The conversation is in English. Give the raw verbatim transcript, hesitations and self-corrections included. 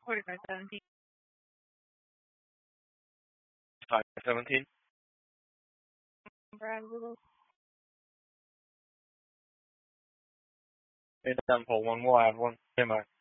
forty-five seventeen. five seventeen. Brazil. It's ten for one, we'll have one. Hey, Mark.